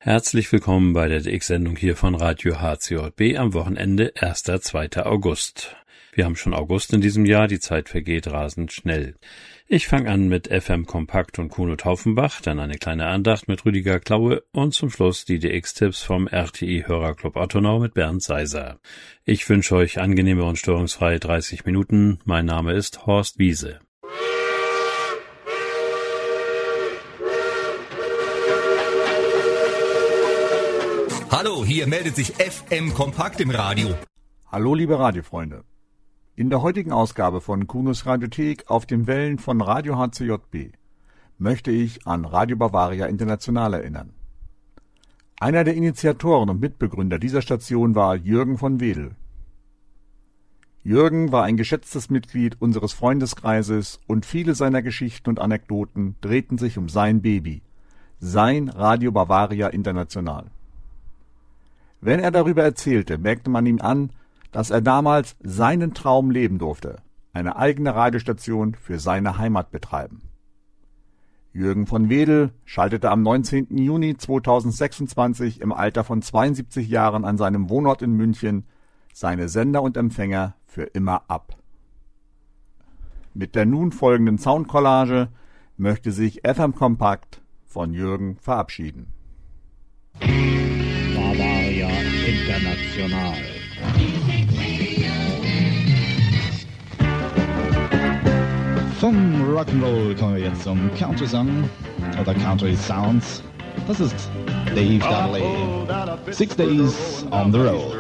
Herzlich willkommen bei der DX-Sendung hier von Radio HCJB am Wochenende 1. 2. August. Wir haben schon August in diesem Jahr, die Zeit vergeht rasend schnell. Ich fange an mit FM Kompakt und Kuno Taufenbach, dann eine kleine Andacht mit Rüdiger Klaue und zum Schluss die DX-Tipps vom RTI-Hörerclub Ottonau mit Bernd Seiser. Ich wünsche euch angenehme und störungsfreie 30 Minuten. Mein Name ist Horst Wiese. Hallo, hier meldet sich FM Kompakt im Radio. Hallo liebe Radiofreunde. In der heutigen Ausgabe von Kunos Radiothek auf den Wellen von Radio HCJB möchte ich an Radio Bavaria International erinnern. Einer der Initiatoren und Mitbegründer dieser Station war Jürgen von Wedel. Jürgen war ein geschätztes Mitglied unseres Freundeskreises und viele seiner Geschichten und Anekdoten drehten sich um sein Baby, sein Radio Bavaria International. Wenn er darüber erzählte, merkte man ihm an, dass er damals seinen Traum leben durfte, eine eigene Radiostation für seine Heimat betreiben. Jürgen von Wedel schaltete am 19. Juni 2026 im Alter von 72 Jahren an seinem Wohnort in München seine Sender und Empfänger für immer ab. Mit der nun folgenden Soundcollage möchte sich FM Kompakt von Jürgen verabschieden. Bavaria International. Vom Rock'n'Roll kommen wir jetzt zum Country-Song oder Country-Sounds. Das ist Dave Dudley. 6 Days on the Road.